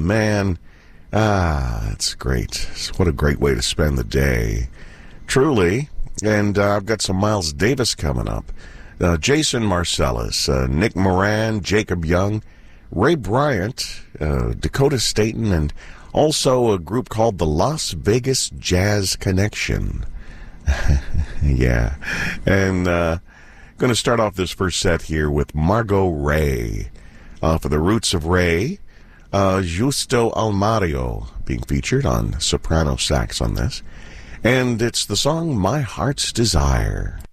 man. That's great. What a great way to spend the day. Truly. And I've got some Miles Davis coming up. Jason Marcellus, Nick Moran, Jacob Young, Ray Bryant, Dakota Staten, and also a group called the Las Vegas Jazz Connection. Yeah. And going to start off this first set here with Margot Ray. For the Roots of Ray, Justo Almario being featured on soprano sax on this. And it's the song My Heart's Desire.